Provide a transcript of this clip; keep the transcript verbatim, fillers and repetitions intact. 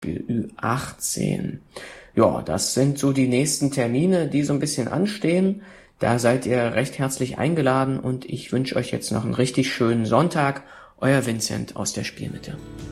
Ü achtzehn. Ja, das sind so die nächsten Termine, die so ein bisschen anstehen. Da seid ihr recht herzlich eingeladen und ich wünsche euch jetzt noch einen richtig schönen Sonntag. Euer Vincent aus der Spielmitte.